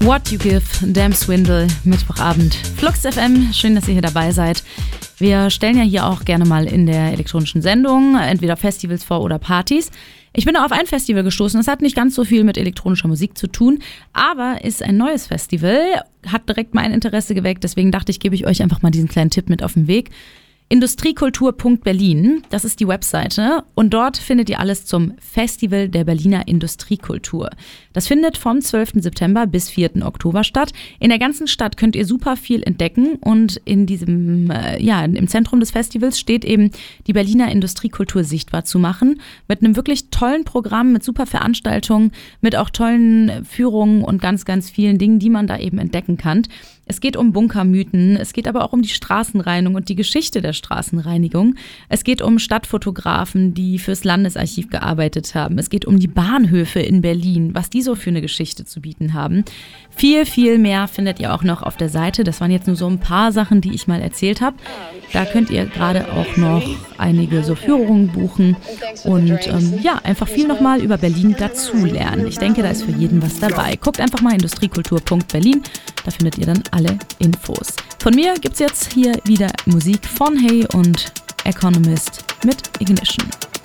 What You Give, Damn Swindle, Mittwochabend, Flux FM, schön, dass ihr hier dabei seid. Wir stellen ja hier auch gerne mal in der elektronischen Sendung entweder Festivals vor oder Partys. Ich bin auf ein Festival gestoßen, es hat nicht ganz so viel mit elektronischer Musik zu tun, aber ist ein neues Festival, hat direkt mein Interesse geweckt, deswegen dachte ich, gebe ich euch einfach mal diesen kleinen Tipp mit auf den Weg. Industriekultur.berlin, das ist die Webseite und dort findet ihr alles zum Festival der Berliner Industriekultur. Das findet vom 12. September bis 4. Oktober statt. In der ganzen Stadt könnt ihr super viel entdecken und in diesem, im Zentrum des Festivals steht eben die Berliner Industriekultur sichtbar zu machen mit einem wirklich tollen Programm, mit super Veranstaltungen, mit auch tollen Führungen und ganz, ganz vielen Dingen, die man da eben entdecken kann. Es geht um Bunkermythen, es geht aber auch um die Straßenreinigung und die Geschichte der Straßenreinigung. Es geht um Stadtfotografen, die fürs Landesarchiv gearbeitet haben. Es geht um die Bahnhöfe in Berlin, was die so für eine Geschichte zu bieten haben. Viel, viel mehr findet ihr auch noch auf der Seite. Das waren jetzt nur so ein paar Sachen, die ich mal erzählt habe. Da könnt ihr gerade auch noch einige so Führungen buchen und einfach viel nochmal über Berlin dazulernen. Ich denke, da ist für jeden was dabei. Guckt einfach mal industriekultur.berlin, da findet ihr dann alle Infos. Von mir gibt's jetzt hier wieder Musik von Hey und Economist mit Ignition.